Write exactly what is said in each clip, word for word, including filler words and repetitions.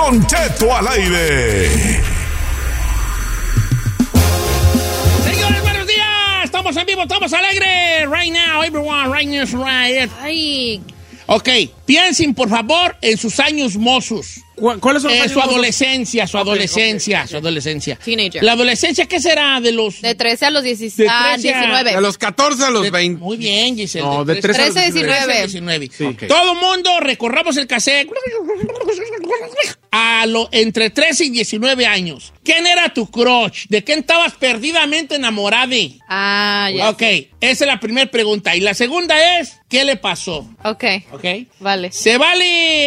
Don Cheto al aire. Señores, buenos días. Estamos en vivo, estamos alegres. Right now, everyone, right now, right. Ay. Ok, piensen, por favor, en sus años mozos. ¿Cuáles son los eh, años Su mozos? adolescencia, su Okay, adolescencia, okay, su adolescencia. Teenager. ¿La adolescencia qué será? De los... De trece a los dieciséis. De Ah, trece a- diecinueve. De los catorce a los de- veinte. Muy bien, Giselle. No, de trece a los trece a diecinueve. diecinueve. Sí. Ok. Todo mundo recorramos el cassette a lo, entre trece y diecinueve años. ¿Quién era tu crush? ¿De quién estabas perdidamente enamorada? Ah, ya. Ok, esa es la primera pregunta. Y la segunda es, ¿qué le pasó? Ok, Ok. vale. Se vale,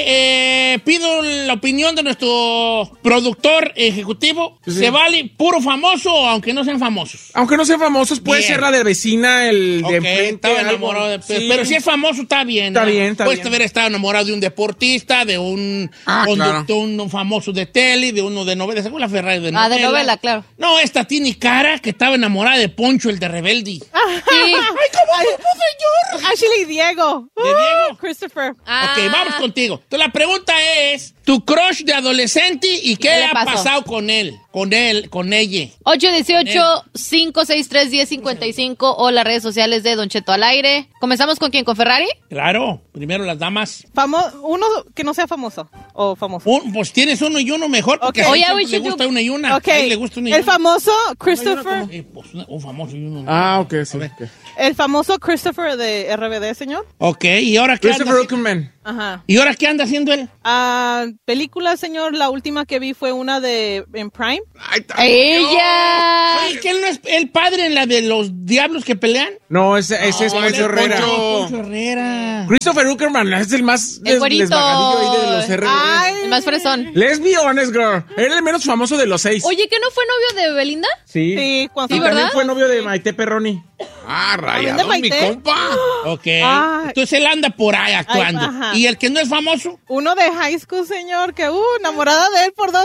eh, pido la opinión de nuestro productor ejecutivo. Sí, sí. ¿Se vale puro famoso o aunque no sean famosos? Aunque no sean famosos, puede Bien. ser la de vecina, el Ok, de enfrente. estaba algo. enamorado de... Sí. Pero si es famoso, está bien. Está ¿no? bien, está Puedes bien. haber estado enamorado de un deportista, de un Ah, conductor, claro. un, un famoso de tele, de uno de novela. ¿Según la Ferrari de novela? Ah, de novela, claro. No, esta tiene cara que estaba enamorada de Poncho, el de Rebelde. Sí. ¡Ay, cómo supo, señor! Ashley Diego. ¿De Diego? Christopher. Ah. Ok, vamos contigo. Entonces, la pregunta es, tu crush de adolescente y qué, qué le ha pasó? pasado con él, con él, con ella. ocho uno ocho, cinco seis tres, uno cero cinco cinco o las redes sociales de Don Cheto al aire. ¿Comenzamos con quién? ¿Con Ferrari? Claro, primero las damas. Famo- uno que no sea famoso. O famoso. Un- pues tienes uno y uno mejor, porque Ok. a Oye, él we le should gusta do- una y una. Ok. A él le gusta una y El una. famoso Christopher. Eh, pues, una- un famoso y uno. Ah, ok, sí. ok. El famoso Christopher de R B D, señor. Ok, ¿y ahora qué anda Christopher haciendo? Uckerman. Ajá. ¿Y ahora qué anda haciendo él? Ah, película, señor. La última que vi fue una de en Prime. Ay, está- ¡Ella! Oye, ¿que él no es el padre en la de los diablos que pelean? No, ese, ese es No, Poncho ese es Herrera. Poncho. Poncho Herrera. Christopher Uckerman es el más El des- güerito. desvagadillo ahí de los R B D. Ay. El más fresón. Let's be honest, girl. Era el menos famoso de los seis. Oye, ¿que no fue novio de Belinda? Sí. Sí, cuando Y Sí, también ¿verdad? fue novio de Maite Perroni. Ah, rayado, de mi Maite? compa. Ok. Ay. Entonces él anda por ahí actuando. Ay, ajá. ¿Y el que no es famoso? Uno de high school, señor, que uh, enamorada de él por dos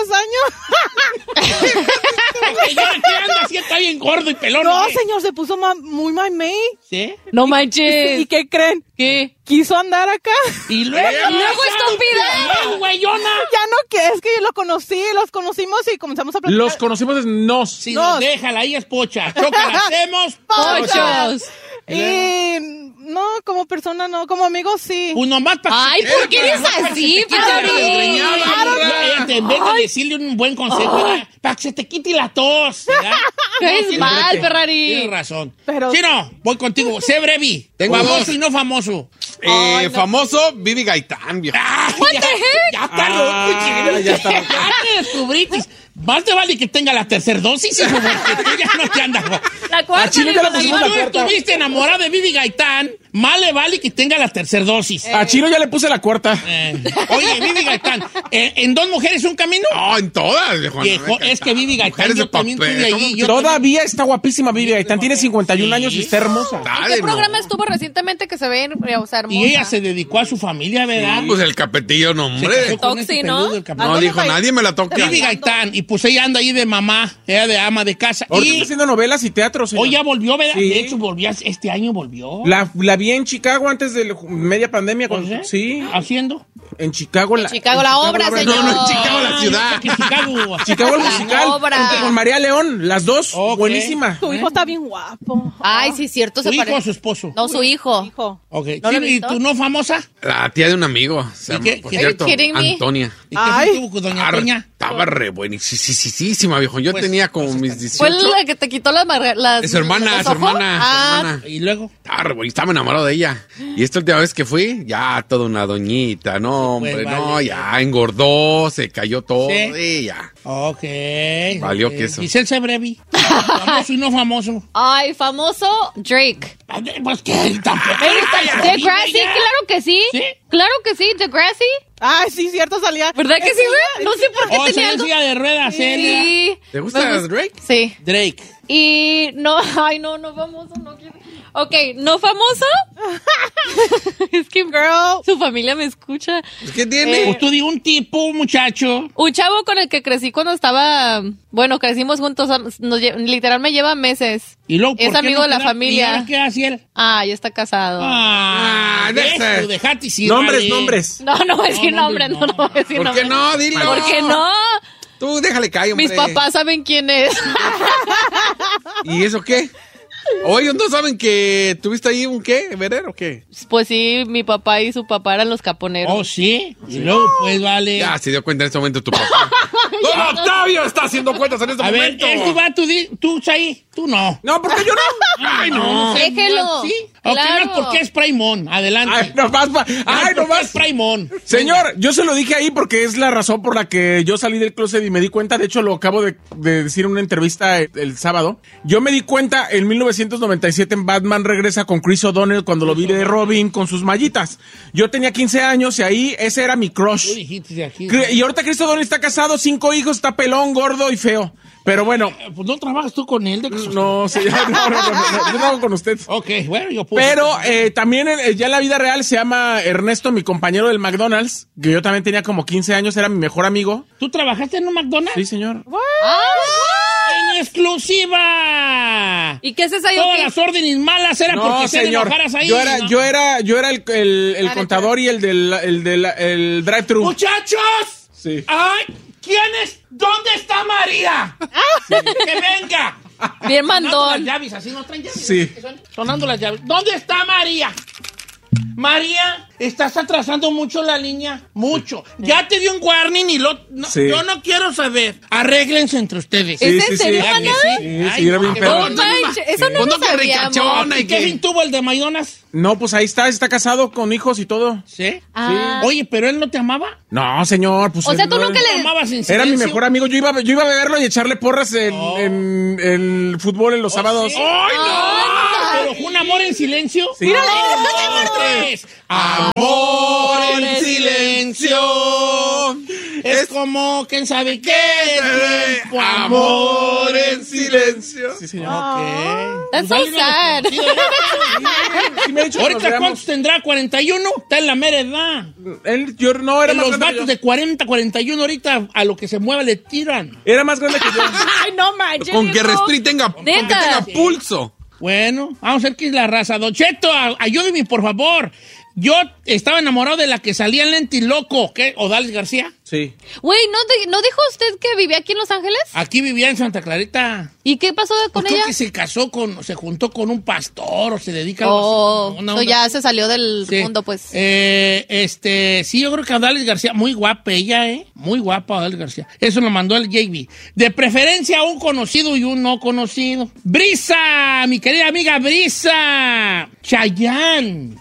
años. Ok, ¿y ahora qué anda? Así está bien gordo y pelón. No, ¿o qué? señor, se puso ma- muy mamey. ¿Sí? No ¿Y manches. qué creen? ¿Qué? Quiso andar acá. Y luego... ¡Y luego, estúpida! ¡Bien, güeyona! Ya no, que es que yo lo conocí, los conocimos y comenzamos a platicar. Los conocimos de Nos. Si No. nos déjala, ahí es pocha. Choca, hacemos ¡Pochos! Y no, como persona no, como amigo sí. Pues nomás para Ay, ¿por qué eres así, Ferrari? En vez de decirle un buen consejo, era, para que se te quite la tos. ¿verdad? Caes tienes- mal, Tienes Ferrari. razón. Pero- Sí, no, voy contigo. Sé brevi. Tengo famoso dos. y no famoso. Eh, famoso, Vivi Gaitán, viejo. Ah, ya, ya está Ah, loco, chico. ya está loco. Ya te descubriste. Más te vale que tenga la tercera dosis, hijo, porque tú ya no te andas. La cuarta. A Chile ya la digo, Si pusimos la la tú cuarta. estuviste enamorado de Vivi Gaitán, más le vale que tenga la tercera dosis. A Chino ya le puse la cuarta. Eh, Oye, Vivi Gaitán, eh, ¿en dos mujeres un camino? No, en todas, viejo. Viejo, es que Vivi Gaitán, Mujeres yo de también papel, estuve ¿cómo ahí. que Yo Todavía está guapísima Vivi Gaitán. Tiene cincuenta y un Sí. años y está hermosa. ¿En Dale, qué no. programa estuvo recientemente que se ve, o sea, hermosa? Y ella se dedicó a su familia, ¿verdad? Pues el capetillo, no, Se hombre. casó con Toxi, ese ¿no? peludo, el capitán. No Antonio dijo, Gaitán. nadie me la toca. Vivi Gaitán, y pues ella anda ahí de mamá, ella de ama de casa. Ahorita Y está haciendo novelas y teatro, señor. hoy ya volvió, ¿verdad? Sí. De hecho, volvió, este año volvió. La, la vi en Chicago antes de la media pandemia. ¿Pues, Cuando, eh? sí, ¿Haciendo? en Chicago. La, Chicago la obra, la- señor. No, no, en Chicago la Ah, ciudad. yo pensé que Chicago. Chicago el La musical. obra. junto con María León, las dos. Ok. Buenísima. Su hijo está bien guapo. Ay, sí, cierto, ¿Su se hijo o su parece. esposo? No, su hijo. Hijo. Ok. ¿No lo Sí, he ¿y visto? tú no famosa? La tía de un amigo. Se ¿Y llama, qué- por qué- cierto, Are you kidding me? Antonia. ¿Y qué Ay. se tuvo con doña Ah, Toña? Estaba re buenísima, viejo. Yo Pues, tenía como pues, mis Fue dieciocho. la que te quitó las... marga- las Es su hermana, los su ojos? hermana, su Ah, hermana. Y luego, Estaba re buena, estaba enamorado de ella. Y esta última vez que fui, ya toda una doñita. No, Pues, hombre, vale. no, ya engordó, se cayó todo. Sí. Y ya. ok. Valió ok. queso. Giselle Sebrevi. Famoso y no famoso. Ay, famoso Drake. Pues que él tampoco. Degrassi, claro que sí. ¿Sí? Claro que sí, Degrassi. Ay, sí, cierto, salía. ¿Verdad que sí, güey? No sé por qué Oh, tenía se algo. silla de ruedas, seria. Sí. ¿Te gusta Me gusta- Drake? Sí. Drake. Y no, ay, no, no, famoso, no quiero. Ok, ¿no famoso? Es que Girl. su familia me escucha. ¿Qué tiene? Pues tú di un tipo, un muchacho. Un chavo con el que crecí cuando estaba... Bueno, crecimos juntos. Nos lle- literal me lleva meses. Y luego, ¿por Es qué amigo no de la te da- familia. ¿Y ahora qué hace él? Ah, ya está casado. Ah, Ah, ¿ves? deja. Tú dejate sin Nombres, vale. nombres. No, no voy a decir No, nombres, no, no, no. no voy a decir ¿Por nombres. qué no? Dilo. ¿Por qué no? Tú déjale caer, hombre. Mis papás saben quién es. ¿Y eso qué? Oye, ¿no saben que tuviste ahí un qué? ¿Verer o qué? Pues sí, mi papá y su papá eran los caponeros. Oh, sí. Y luego, pues, vale. Ya se dio cuenta en este momento tu papá. ¡Don Octavio está haciendo cuentas en este A ver, momento! este va, tú, di- tú, ahí, tú no. No, porque yo no. Ay, no. no sé. Déjelo. ¿Sí? Ok, Claro. no, porque es Praimón. Adelante. Ay, nomás. pa- Ay, no nomás. es Praimón. Señor, yo se lo dije ahí porque es la razón por la que yo salí del closet y me di cuenta. De hecho, lo acabo de, de decir en una entrevista el, el sábado. Yo me di cuenta en mil novecientos noventa y siete en Batman Regresa con Chris O'Donnell cuando lo vi de Robin con sus mallitas. Yo tenía quince años y ahí ese era mi Tú crush. dijiste de aquí. Cri- Y ahorita Chris O'Donnell está casado, cinco hijos, está pelón, gordo y feo. Pero bueno, Pues no trabajas tú con él. De que- no, sí, no, no, no, no, no, yo trabajo con usted. Ok, bueno, yo puedo. Pero eh, también eh, ya en la vida real se llama Ernesto, mi compañero del McDonald's, que yo también tenía como quince años, era mi mejor amigo. ¿Tú trabajaste en un McDonald's? Sí, señor. ¡En exclusiva! ¿Y qué es esa yo Todas qué? las órdenes malas era porque No, se señor. enojaras ahí. Yo era, ¿no? yo era, yo era el, el, el Ah, contador y el del, el del el drive-thru. ¡Muchachos! Sí. ¡Ay! ¿Quién es? ¿Dónde está María? ¡Que venga! Bien Sonando las mandón. llaves, así no traen llaves. Sí. Son- Sonando las llaves. ¿Dónde está María? María, estás atrasando mucho la línea. Mucho. Ya te dio un warning y lo. no- Sí. Yo no quiero saber. Arréglense entre ustedes. Sí, ¿Es sí, en sí. serio, ¿Verdad Ana? que sí? Sí, era bien qué perro. No bueno. manches, eso no Pues lo no que sabíamos. ricachona ¿Y y qué que... fin tuvo el de McDonald's? No, pues ahí está, está casado con hijos y todo. ¿Sí? Ah. Oye, pero él no te amaba. No, señor, pues. O sea, tú no, nunca ¿Te le... amabas en Era mi silencio? mejor amigo. Yo iba, yo iba a beberlo y echarle porras en, en el fútbol en los sábados. ¿Sí? ¡Ay, no! ¿Pero fue un amor en silencio? Sí. ¡Mírale! Tres. Amor en silencio. Es como, ¿quién sabe qué? Tiempo, Amor en silencio. Sí, señor. Ok. That's so Pues alguien sad. desconocido, ¿verdad? Sí me ha dicho que nos Ahorita, veamos. ¿cuántos tendrá? ¿cuarenta y uno? Está en la mera edad. Él, yo no era más Los grande que vatos yo. de cuarenta, cuarenta y uno ahorita a lo que se mueva le tiran. Era más grande que yo. Ay, no manches. Con que viejo. respire y tenga, con que Neta. tenga pulso. Bueno, vamos a ver qué es la raza. Don Cheto, a- ayúdeme, por favor. Yo estaba enamorado de la que salía en Lenti Loco. ¿Qué? ¿Odales García? Sí. Güey, ¿no, di- ¿no dijo usted que vivía aquí en Los Ángeles? Aquí vivía en Santa Clarita. ¿Y qué pasó con Pues creo ella? que se casó con, se juntó con un pastor o se dedica a Oh, algo así, una so onda ya así. se salió del Sí. mundo, pues. Eh, este, sí, yo creo que Odales García, muy guapa ella, ¿eh? Muy guapa Odales García. Eso lo mandó el J B. De preferencia un conocido y un no conocido. Brisa, mi querida amiga Brisa. Chayanne.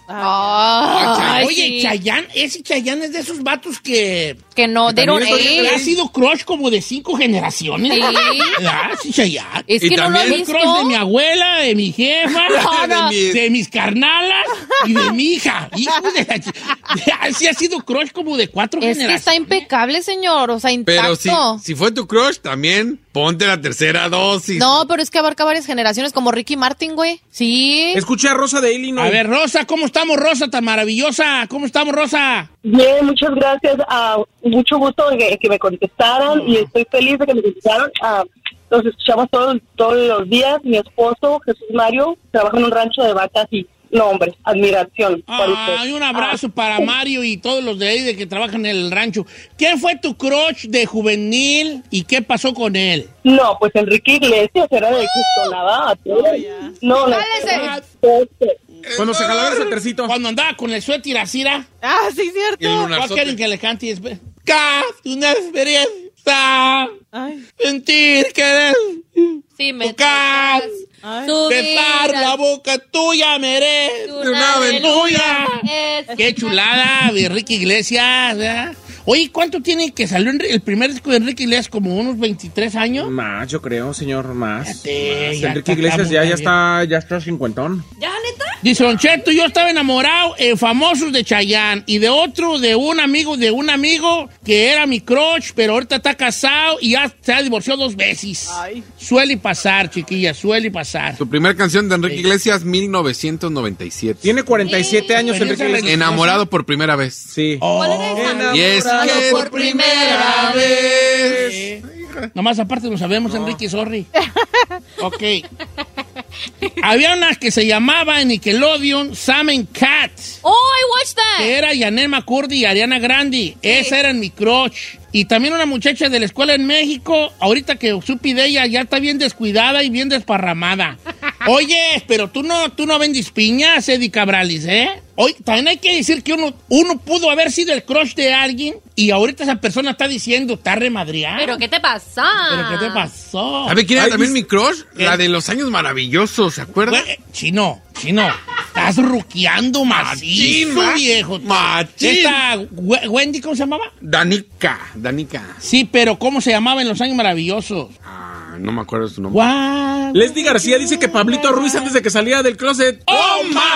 Ay, Oye, sí. Chayanne, ese Chayanne es de esos vatos que Que no, they don't también ha age. sido crush como de cinco generaciones. Sí. ¿Verdad? Sí, Chayanne. Es Y que no lo he también Fue visto. crush de mi abuela, de mi jefa, No, no. De mi- de mis carnalas y de mi hija. Hijo de la ch- Sí ha sido crush como de cuatro Es que generaciones. está impecable, señor. O sea, intacto. Pero si, si fue tu crush, también ponte la tercera dosis. No, pero es que abarca varias generaciones, como Ricky Martin, güey. Sí. Escuché a Rosa de Illinois. A ver, Rosa, ¿cómo estamos, Rosa, tan maravillosa? ¿Cómo estamos, Rosa? Bien, muchas gracias. Ah, mucho gusto que, que me contestaran y estoy feliz de que me contestaron. Ah, los escuchamos todos, todos los días. Mi esposo, Jesús Mario, trabaja en un rancho de vacas y, no, hombre, admiración para usted. Ay, un abrazo para Mario y todos los de ahí de que trabajan en el rancho. ¿Quién fue tu crush de juvenil y qué pasó con él? No, pues Enrique Iglesias era de Justo Nada. No, no. Este, Cuando se jalaba ese tercito. Cuando andaba con el suéter así, ¿ra? Ah, sí, Y el cierto. ¿Cuál lunarzote. quieren que le cante? Y espe- Casi una experiencia, Ay, sentir que Sí, me tocar, ay. Tu besar vida, la boca tuya merece tu una aventura. es- Qué chulada de Enrique Iglesias, ¿verdad? Oye, ¿cuánto tiene que salió Enri- el primer disco de Enrique Iglesias? ¿Como unos veintitrés años? Más, yo creo, señor, más. Fíjate, Más. ya Enrique está- Iglesias está ya, muy ya está, ya está cincuentón. ¿Ya, neta? Dice, Don Cheto, yo estaba enamorado en famosos de Chayanne y de otro, de un amigo, de un amigo que era mi crush, pero ahorita está casado y ya se ha divorciado dos veces. Ay. Suele pasar, chiquilla, suele pasar. Su primera canción de Enrique Iglesias, mil novecientos noventa y siete. Tiene cuarenta y siete años Pero Enrique esa Iglesias. Enamorado por primera vez. Sí. Oh. ¿Cuál era esa? Y es que por primera vez. Eh, Nomás aparte no sabemos, Enrique, sorry. Ok. Había una que se llamaba en Nickelodeon Sam and Cat, Oh, I watched that. que era Janet McCurdy y Ariana Grande. Esa era mi crush. Y también una muchacha de la escuela en México, ahorita que supe de ella, ya está bien descuidada y bien desparramada. Oye, pero tú no, tú no vendes piñas, Eddie Cabralis, ¿eh? Oye, también hay que decir que uno, uno pudo haber sido el crush de alguien y ahorita esa persona está diciendo, está remadreada. ¿Pero qué te pasa? ¿Pero qué te pasó? ¿Sabe quién era Ay, también dis- mi crush? ¿Qué? La de los años maravillosos, ¿se acuerda? Güey, chino, chino, estás ruqueando macizo, Machín, viejo. machín. Esta We- Wendy, ¿cómo se llamaba? Danica, Danica. Sí, pero ¿cómo se llamaba en los años maravillosos? Ah, no me acuerdo su nombre. Guau. Leslie García dice que Pablito Ruiz antes de que salía del closet. ¡Oh, my!